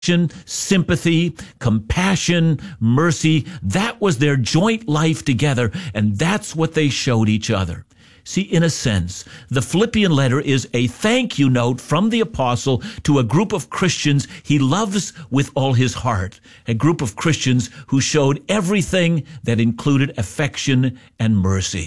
sympathy, compassion, mercy. That was their joint life together, and that's what they showed each other. See, in a sense, the Philippian letter is a thank you note from the apostle to a group of Christians he loves with all his heart, a group of Christians who showed everything that included affection and mercy.